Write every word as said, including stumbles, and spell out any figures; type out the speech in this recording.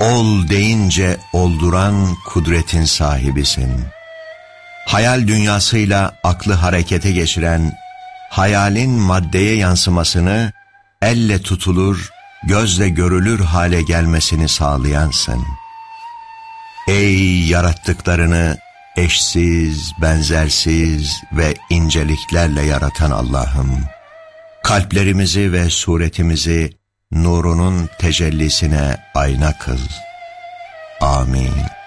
ol deyince olduran kudretin sahibisin. Hayal dünyasıyla aklı harekete geçiren, hayalin maddeye yansımasını elle tutulur, gözle görülür hale gelmesini sağlayansın. Ey yarattıklarını eşsiz, benzersiz ve inceliklerle yaratan Allah'ım, kalplerimizi ve suretimizi nurunun tecellisine ayna kıl. Amin.